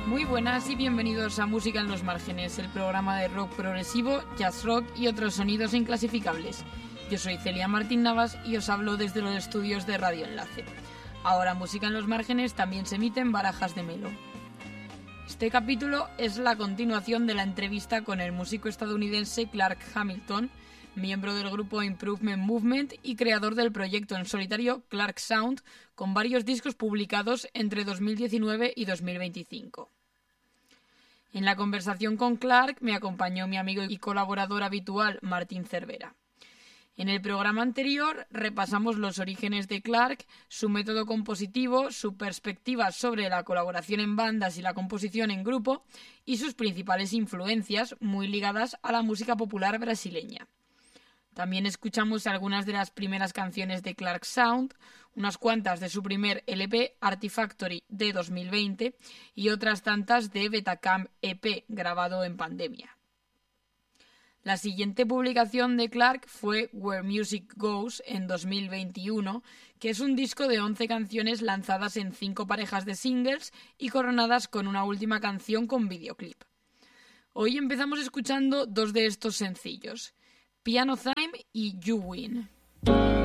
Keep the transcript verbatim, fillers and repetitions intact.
Muy buenas y bienvenidos a Música en los Márgenes, el programa de rock progresivo, jazz rock y otros sonidos inclasificables. Yo soy Celia Martín Navas y os hablo desde los estudios de Radio Enlace. Ahora Música en los Márgenes también se emite en Barajas de Melo. Este capítulo es la continuación de la entrevista con el músico estadounidense Clark Hamilton, miembro del grupo Improvement Movement y creador del proyecto en solitario Clark Sound, con varios discos publicados entre dos mil diecinueve y dos mil veinticinco. En la conversación con Clark me acompañó mi amigo y colaborador habitual Martín Cervera. En el programa anterior repasamos los orígenes de Clark, su método compositivo, su perspectiva sobre la colaboración en bandas y la composición en grupo y sus principales influencias muy ligadas a la música popular brasileña. También escuchamos algunas de las primeras canciones de Clark Sound, unas cuantas de su primer L P Artifactory de dos mil veinte y otras tantas de Betacam E P grabado en pandemia. La siguiente publicación de Clark fue Where Music Goes en dos mil veintiuno, que es un disco de once canciones lanzadas en cinco parejas de singles y coronadas con una última canción con videoclip. Hoy empezamos escuchando dos de estos sencillos, Piano Time y You Win.